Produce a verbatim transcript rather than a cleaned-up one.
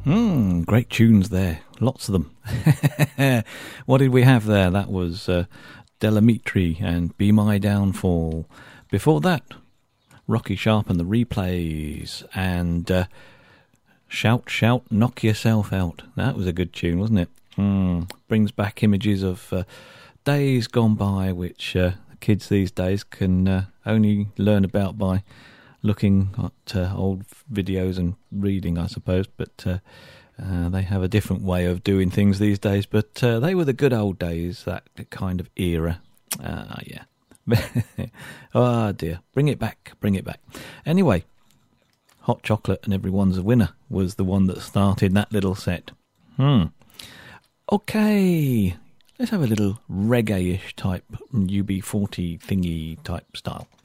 Hmm, great tunes there. Lots of them. What did we have there? That was uh, Delamitri and Be My Downfall. Before that, Rocky Sharp and the Replays and uh, Shout, Shout, Knock Yourself Out. That was a good tune, wasn't it? Hmm, brings back images of uh, days gone by, which uh, kids these days can uh, only learn about by looking at uh, old videos and reading, I suppose, but uh, uh, they have a different way of doing things these days. But uh, they were the good old days, that kind of era. Ah, yeah. Oh dear, bring it back, bring it back. Anyway, Hot Chocolate and Everyone's a Winner was the one that started that little set. Hmm. Okay, let's have a little reggae-ish type U B forty thingy type style.